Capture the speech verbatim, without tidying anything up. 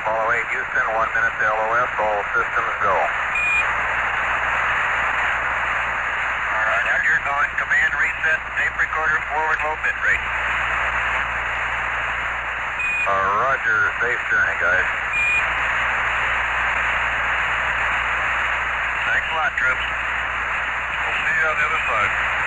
Apollo eight Houston, one minute to L O S, all systems go. All right, Roger, going command reset, tape recorder forward low bit rate. Uh, roger, safe journey, guys. Thanks a lot, troops. We'll see you on the other side.